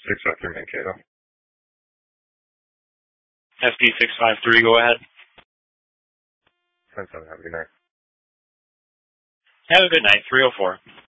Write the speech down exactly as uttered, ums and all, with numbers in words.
six five three Mankato. S P six five three, go ahead. ten seven, have a good night. Have a good night, three oh four.